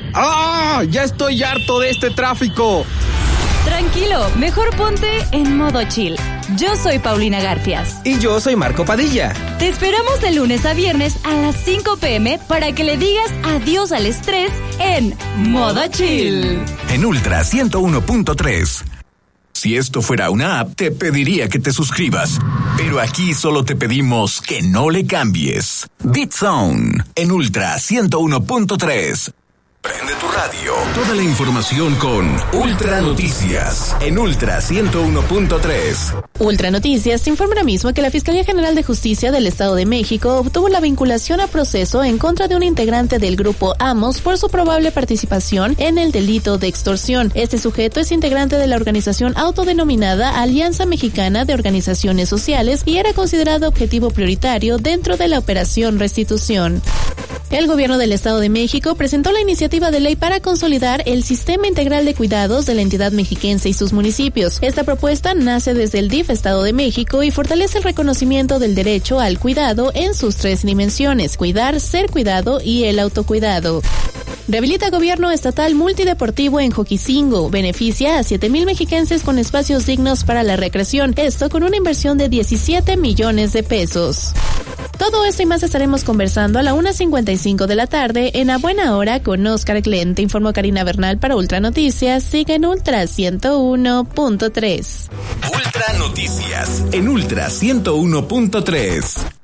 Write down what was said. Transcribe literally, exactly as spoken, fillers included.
¡Ah! ¡Ya estoy harto de este tráfico! Tranquilo, mejor ponte en modo chill. Yo soy Paulina Garfias. Y yo soy Marco Padilla. Te esperamos de lunes a viernes a las cinco pm para que le digas adiós al estrés en modo chill. En Ultra ciento uno punto tres. Si esto fuera una app, te pediría que te suscribas. Pero aquí solo te pedimos que no le cambies. BeatZone, en Ultra ciento uno punto tres. Prende tu radio. Toda la información con Ultra Noticias, en Ultra ciento uno punto tres. Ultra Noticias informa ahora mismo que la Fiscalía General de Justicia del Estado de México obtuvo la vinculación a proceso en contra de un integrante del grupo Amos por su probable participación en el delito de extorsión. Este sujeto es integrante de la organización autodenominada Alianza Mexicana de Organizaciones Sociales y era considerado objetivo prioritario dentro de la Operación Restitución. El gobierno del Estado de México presentó la iniciativa de ley para consolidar el sistema integral de cuidados de la entidad mexiquense y sus municipios. Esta propuesta nace desde el D I F Estado de México y fortalece el reconocimiento del derecho al cuidado en sus tres dimensiones: cuidar, ser cuidado y el autocuidado. Rehabilita gobierno estatal multideportivo en Joquicingo. Beneficia a siete mil mexiquenses con espacios dignos para la recreación. Esto con una inversión de diecisiete millones de pesos. Todo esto y más estaremos conversando a la una cincuenta y cinco de la tarde en A Buena Hora con Oscar Glenn. Te informó Karina Bernal para Ultra Noticias. Sigue en Ultra ciento uno punto tres. Ultra Noticias en Ultra ciento uno punto tres.